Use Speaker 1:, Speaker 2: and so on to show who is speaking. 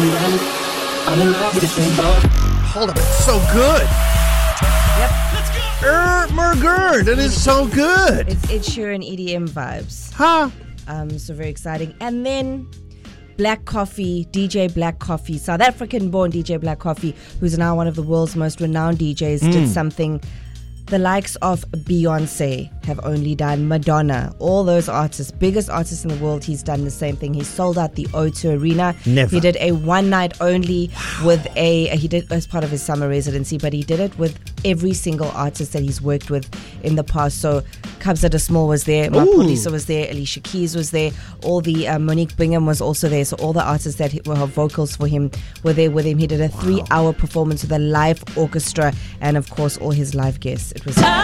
Speaker 1: Hold up, it's so good.
Speaker 2: Yep.
Speaker 1: Mergerd, it is so good.
Speaker 2: It's Ed Sheeran EDM vibes.
Speaker 1: Huh?
Speaker 2: So very exciting. And then Black Coffee, DJ Black Coffee, South African-born DJ Black Coffee, who's now one of the world's most renowned DJs, did something the likes of Beyonce have only done, Madonna, all those artists, biggest artists in the world. He's done the same thing. He sold out the O2 Arena.
Speaker 1: Never.
Speaker 2: He did a one night only with he did as part of his summer residency, but he did it with every single artist that he's worked with in the past. So Kabza De Small was there, Maphodisa was there, Alicia Keys was there, all the Monique Bingham was also there. So all the artists that were her vocals for him were there with him. He did a 3-hour performance with a live orchestra and of course all his live guests. It was